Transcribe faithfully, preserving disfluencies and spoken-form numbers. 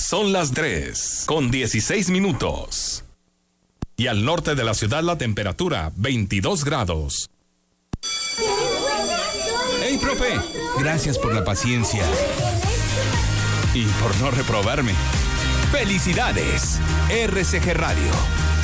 Son las tres con dieciséis minutos. Y al norte de la ciudad la temperatura veintidós grados. ¡Hey, profe! Gracias por la paciencia. Y por no reprobarme. ¡Felicidades! R C G Radio.